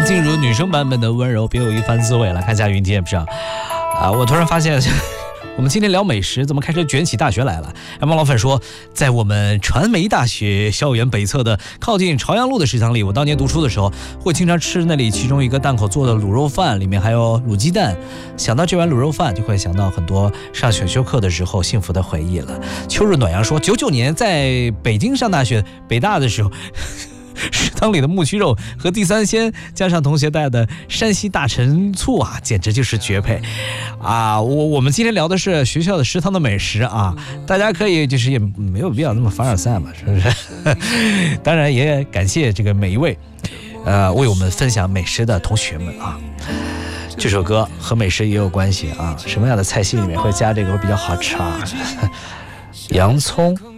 进入女生版本的温柔别有一番滋味。来看一下云天上我突然发现我们今天聊美食怎么开始卷起大学来了。汪老粉说，在我们传媒大学校园北侧的靠近朝阳路的食堂里，我当年读书的时候会经常吃那里其中一个档口做的卤肉饭，里面还有卤鸡蛋。想到这碗卤肉饭，就会想到很多上选修课的时候幸福的回忆了。秋日暖阳说，99年在北京上大学北大的时候，食堂里的木须肉和地三鲜加上同学带的山西大陈醋简直就是绝配我们今天聊的是学校的食堂的美食大家可以就是也没有必要那么凡尔赛嘛，是不是？当然也感谢这个每一位为我们分享美食的同学们这首歌和美食也有关系什么样的菜系里面会加这个会比较好吃洋葱